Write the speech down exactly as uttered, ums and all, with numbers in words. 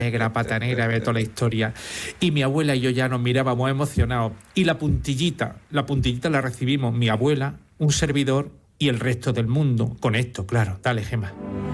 negra, pata negra, ve toda la historia. Y mi abuela y yo ya nos mirábamos emocionados. Y la puntillita, la puntillita la recibimos mi abuela, un servidor y el resto del mundo. Con esto, claro. Dale, Gemma.